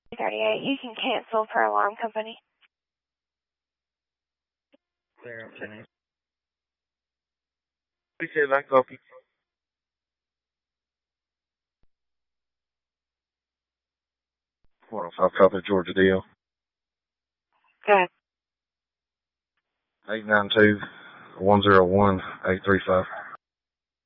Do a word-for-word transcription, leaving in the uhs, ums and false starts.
thirty-eight, you can cancel for alarm company. Clear up ten. We said I copy. four oh five copy, Georgia Deal. Good. eight nine two, one zero one, eight three five.